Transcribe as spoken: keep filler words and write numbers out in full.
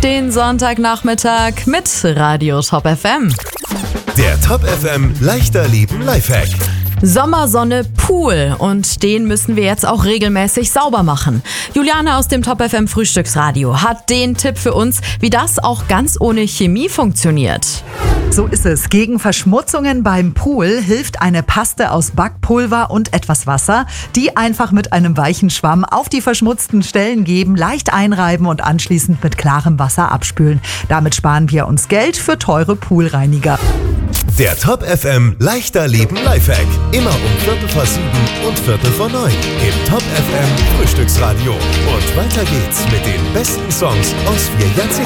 den Sonntagnachmittag mit Radio Top F M. Der Top F M leichter Leben Lifehack. Sommersonne, Pool und den müssen wir jetzt auch regelmäßig sauber machen. Juliane aus dem Top F M Frühstücksradio hat den Tipp für uns, wie das auch ganz ohne Chemie funktioniert. So ist es. Gegen Verschmutzungen beim Pool hilft eine Paste aus Backpulver und etwas Wasser. Die einfach mit einem weichen Schwamm auf die verschmutzten Stellen geben, leicht einreiben und anschließend mit klarem Wasser abspülen. Damit sparen wir uns Geld für teure Poolreiniger. Der Top F M leichter Leben Lifehack. Immer um Viertel vor sieben und Viertel vor neun im Top F M Frühstücksradio. Und weiter geht's mit den besten Songs aus vier Jahrzehnten.